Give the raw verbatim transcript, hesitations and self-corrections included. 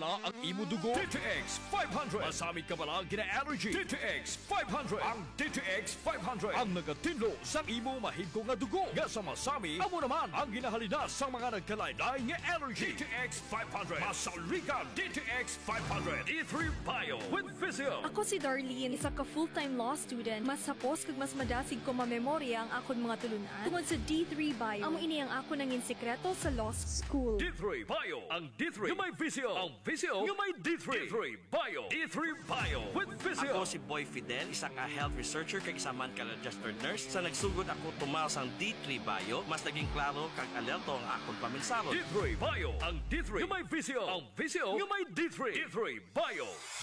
bala ang imo dugo? D T X five hundred. Masami ka bala gina-allergy? D T X five hundred. Ang D T X five hundred ang nagatinlo sa imo mahigko nga dugo. Nga sa masami, amo naman ang ginahalina sa mga nagkalain-lain nga allergy. D T X five hundred. Masaligan D T X five hundred. D three Bio with Vizio. Ako si Darlene, isa ka full-time law student. Mas sapos kag mas madasig ko mamemorya ang akon mga tulunan. Tungod sa D three Bio, amo ini ang ako nangin sekreto sa law school. D three Bio. Ang D three yung may Vizio. Ang Vizio yung may D three. D three Bio. D three Bio with Vizio. Ako si Boy Fidel, isa ka health researcher kag isa man ka registered nurse. Sa nagsugod ako tumal sang D three Bio, mas naging klaro kag alerto ang akong paminsalo. D three Bio. Ang D three yung may Vizio. Ang Vizio yung may D three. D three Bio.